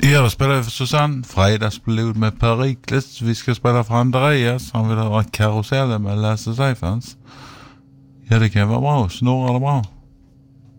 Ja, då spelar vi för Susanne. Fredagsblod med Perikles. Vi ska spela för Andreas. Han vill höra karusellen med Lasse Seifans. Ja, det kan vara bra. Snurrar det bra?